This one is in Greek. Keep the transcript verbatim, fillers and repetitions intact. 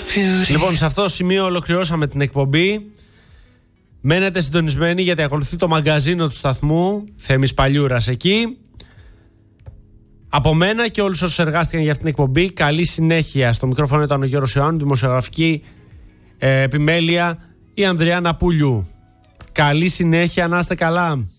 Λοιπόν, σε αυτό το σημείο ολοκληρώσαμε την εκπομπή. Μένετε συντονισμένοι γιατί ακολουθεί το μαγκαζίνο του σταθμού Θέμης Παλιούρας εκεί. Από μένα και όλους όσους εργάστηκαν για αυτήν την εκπομπή, καλή συνέχεια. Στο μικρόφωνο ήταν ο Γιώργος Ιωάννου, δημοσιογραφική ε, επιμέλεια η Ανδριάννα Πουλιού. Καλή συνέχεια, να είστε καλά.